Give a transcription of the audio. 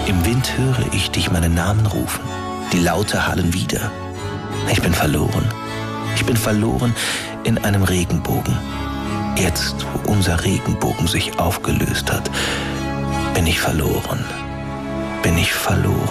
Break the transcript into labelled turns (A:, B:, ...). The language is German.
A: Im Wind höre ich dich meinen Namen rufen. Die Laute hallen wieder. Ich bin verloren. Ich bin verloren in einem Regenbogen. Jetzt, wo unser Regenbogen sich aufgelöst hat, bin ich verloren. Bin ich verloren.